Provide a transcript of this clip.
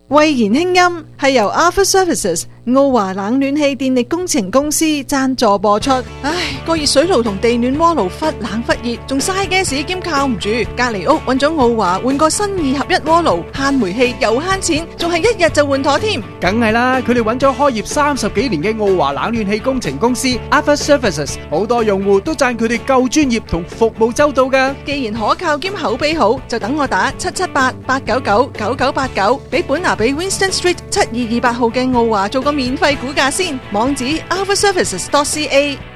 慧言輕音係由 Alpha Services 奧華冷暖氣電力工程公司贊助播出。唉，個熱水爐同地暖鍋爐忽冷忽熱，仲嘥gas兼靠唔住。隔籬屋揾咗奧華換個新2合1鍋爐，慳煤氣又慳錢，仲係1日就換妥添。 梗係啦，佢哋揾咗開業30幾年嘅奧華冷暖氣工程公司 Alpha Services， 好多用戶都讚佢哋夠專業同服務周到㗎。 既然可靠兼口碑好，就等我打778-899-9989，俾本拿俾 Winston Street 7228號嘅奧華做個免費估價先。網址 alphaservices.ca。